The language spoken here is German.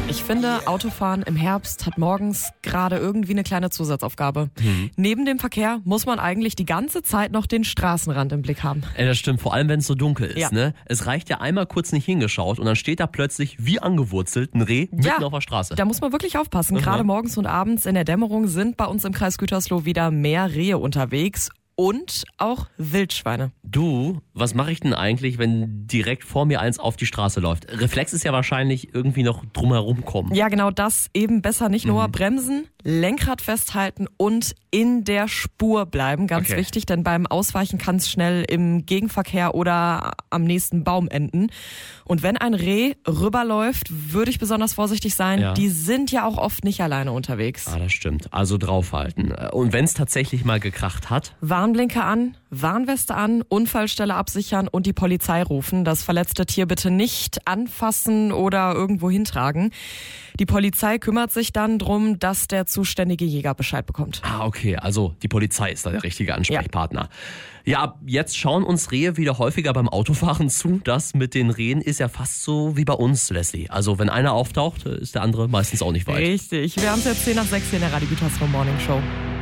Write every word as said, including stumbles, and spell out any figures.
Ich finde, Autofahren im Herbst hat morgens gerade irgendwie eine kleine Zusatzaufgabe. Mhm. Neben dem Verkehr muss man eigentlich die ganze Zeit noch den Straßenrand im Blick haben. Ja, das stimmt, vor allem wenn es so dunkel ist. Ja. Ne? Es reicht ja einmal kurz nicht hingeschaut und dann steht da plötzlich wie angewurzelt ein Reh mitten Ja, auf der Straße. Da muss man wirklich aufpassen. Mhm. Gerade morgens und abends in der Dämmerung sind bei uns im Kreis Gütersloh wieder mehr Rehe unterwegs. Und auch Wildschweine. Du, was mache ich denn eigentlich, wenn direkt vor mir eins auf die Straße läuft? Reflex ist ja wahrscheinlich irgendwie noch drumherum kommen. Ja, genau das. Eben besser nicht nur Mhm. bremsen, Lenkrad festhalten und in der Spur bleiben. Ganz Okay. wichtig, denn beim Ausweichen kann es schnell im Gegenverkehr oder am nächsten Baum enden. Und wenn ein Reh rüberläuft, würde ich besonders vorsichtig sein. Ja. Die sind ja auch oft nicht alleine unterwegs. Ah, das stimmt. Also draufhalten. Und wenn es tatsächlich mal gekracht hat? Warnblinker an, Warnweste an, Unfallstelle absichern und die Polizei rufen. Das verletzte Tier bitte nicht anfassen oder irgendwo hintragen. Die Polizei kümmert sich dann drum, dass der zuständige Jäger Bescheid bekommt. Ah, okay. Also die Polizei ist da der richtige Ansprechpartner. Ja, ab jetzt schauen uns Rehe wieder häufiger beim Autofahren zu. Das mit den Rehen ist ja fast so wie bei uns, Leslie. Also wenn einer auftaucht, ist der andere meistens auch nicht weit. Richtig. Wir haben es jetzt zehn nach sechs hier in der Radio Gütersloh Morning Show.